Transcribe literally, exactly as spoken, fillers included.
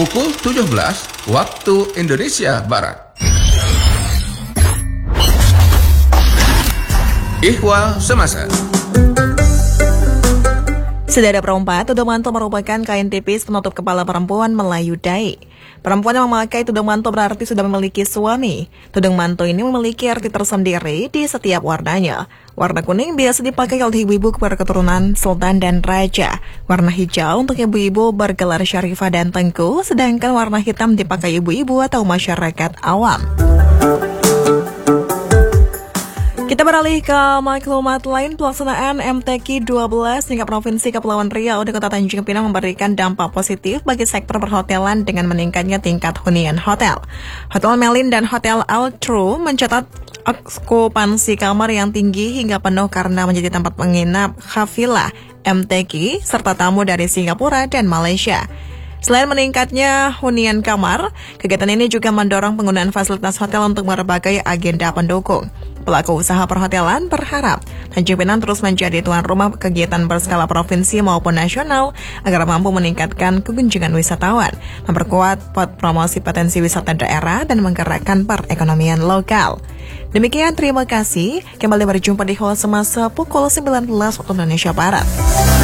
pukul tujuh belas waktu Indonesia Barat. Ihwal Semasa. Sedara perempat, tudung manto merupakan kain tipis penutup kepala perempuan Melayu Dai. Perempuan yang memakai tudung manto berarti sudah memiliki suami. Tudung manto ini memiliki arti tersendiri di setiap warnanya. Warna kuning biasa dipakai oleh ibu-ibu kepada keturunan sultan dan raja. Warna hijau untuk ibu-ibu bergelar syarifah dan tengku, sedangkan warna hitam dipakai ibu-ibu atau masyarakat awam. Kita beralih ke maklumat lain. Pelaksanaan M T Q dua belas tingkat Provinsi Kepulauan Riau di Kota Tanjung Pinang memberikan dampak positif bagi sektor perhotelan dengan meningkatnya tingkat hunian hotel. Hotel Melin dan Hotel Altru mencatat okupansi kamar yang tinggi hingga penuh karena menjadi tempat menginap kafilah M T Q serta tamu dari Singapura dan Malaysia. Selain meningkatnya hunian kamar, kegiatan ini juga mendorong penggunaan fasilitas hotel untuk berbagai agenda pendukung. Pelaku usaha perhotelan berharap Tanjung Pinang terus menjadi tuan rumah kegiatan berskala provinsi maupun nasional agar mampu meningkatkan kekunjungan wisatawan, memperkuat promosi potensi wisata daerah, dan menggerakkan perekonomian lokal. Demikian, terima kasih. Kembali berjumpa di Ihwal Semasa pukul sembilan belas waktu Indonesia Barat.